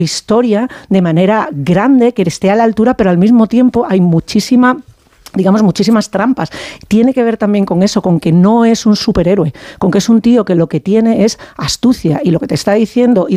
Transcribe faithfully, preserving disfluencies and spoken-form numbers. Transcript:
historia de manera grande, que esté a la altura, pero al mismo tiempo hay muchísima... digamos, muchísimas trampas. Tiene que ver también con eso, con que no es un superhéroe, con que es un tío que lo que tiene es astucia, y lo que te está diciendo y